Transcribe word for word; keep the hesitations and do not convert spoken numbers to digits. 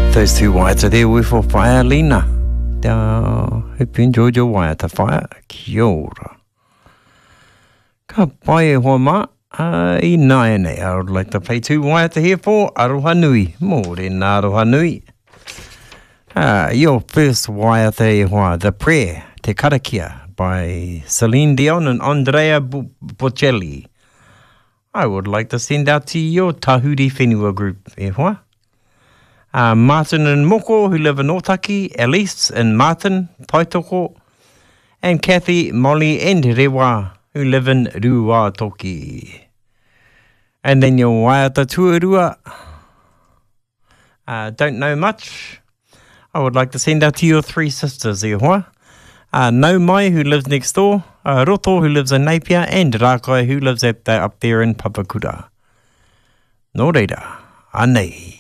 Those two waiata there were for Fire Lena. Uh, hope you enjoyed your waiata fire. Kia ora. Ka pai e hoa ma. Uh, I nai nei. I would like to play two waiata here for Aroha Nui. More than Aroha Nui. Uh, your first waiata e hoa, The Prayer, Te Karakia, by Celine Dion and Andrea Bocelli. I would like to send out to your Tahuri Whenua group e hoa. Uh, Martin and Moko, who live in Otaki, Elise and Martin, Paitoko, and Kathy, Molly and Rewa, who live in Ruatoki. And then your waiata tuarua. Uh, don't know much. I would like to send out to your three sisters, e hoa. Uh, Nau Mai, who lives next door, uh, Roto, who lives in Napier, and Rakai, who lives at the, up there in Papakura. Nō reira, anei.